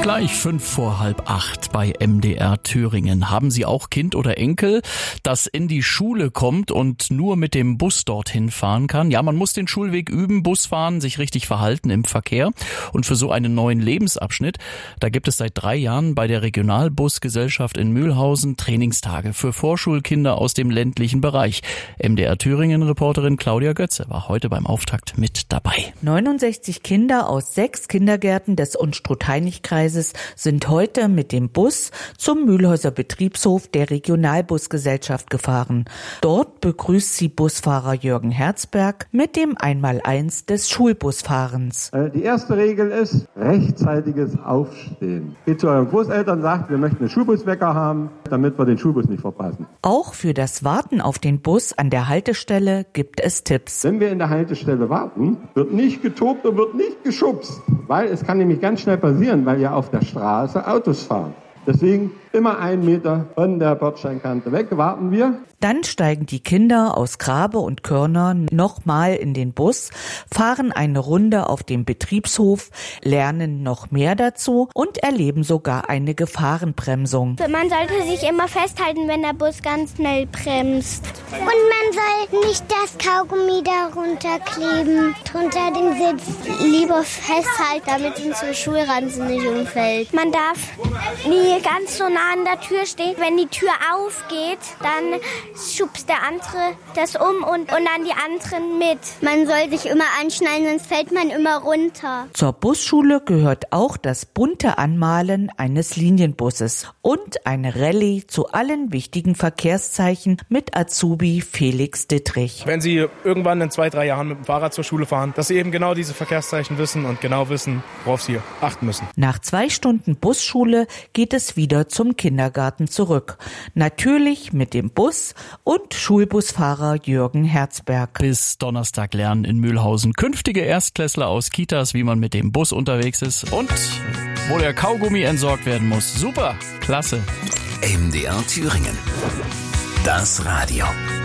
Gleich 7:55 bei MDR Thüringen. Haben Sie auch Kind oder Enkel, das in die Schule kommt und nur mit dem Bus dorthin fahren kann? Ja, man muss den Schulweg üben, Bus fahren, sich richtig verhalten im Verkehr. Und für so einen neuen Lebensabschnitt, da gibt es seit 3 Jahren bei der Regionalbusgesellschaft in Mühlhausen Trainingstage für Vorschulkinder aus dem ländlichen Bereich. MDR Thüringen-Reporterin Claudia Götze war heute beim Auftakt mit dabei. 69 Kinder aus 6 Kindergärten des Unstrut-Hainich-Kreises sind heute mit dem Bus zum Mühlhäuser Betriebshof der Regionalbusgesellschaft gefahren. Dort begrüßt sie Busfahrer Jürgen Herzberg mit dem Einmaleins des Schulbusfahrens. Die erste Regel ist rechtzeitiges Aufstehen. Geht zu euren Großeltern, sagt, wir möchten einen Schulbuswecker haben, damit wir den Schulbus nicht verpassen. Auch für das Warten auf den Bus an der Haltestelle gibt es Tipps. Wenn wir in der Haltestelle warten, wird nicht getobt und wird nicht geschubst, weil es kann nämlich ganz schnell passieren, weil ja auf der Straße Autos fahren. Deswegen immer 1 Meter von der Bordsteinkante weg, warten wir. Dann steigen die Kinder aus Grabe und Körner nochmal in den Bus, fahren eine Runde auf dem Betriebshof, lernen noch mehr dazu und erleben sogar eine Gefahrenbremsung. Man sollte sich immer festhalten, wenn der Bus ganz schnell bremst. Und man soll nicht das Kaugummi darunter kleben, drunter den Sitz. Lieber festhalten, damit unsere Schulranze nicht umfällt. Man darf nie ganz so nah an der Tür stehen. Wenn die Tür aufgeht, dann schubst der andere das um und dann die anderen mit. Man soll sich immer anschnallen, sonst fällt man immer runter. Zur Busschule gehört auch das bunte Anmalen eines Linienbusses und eine Rallye zu allen wichtigen Verkehrszeichen mit Azubi Felix Dittrich. Wenn Sie irgendwann in 2-3 Jahren mit dem Fahrrad zur Schule fahren, dass Sie eben genau diese Verkehrszeichen wissen und genau wissen, worauf Sie achten müssen. Nach 2 Stunden Busschule geht es wieder zum Kindergarten zurück. Natürlich mit dem Bus und Schulbusfahrer Jürgen Herzberg. Bis Donnerstag lernen in Mühlhausen künftige Erstklässler aus Kitas, wie man mit dem Bus unterwegs ist und wo der Kaugummi entsorgt werden muss. Super, klasse. MDR Thüringen. Das Radio.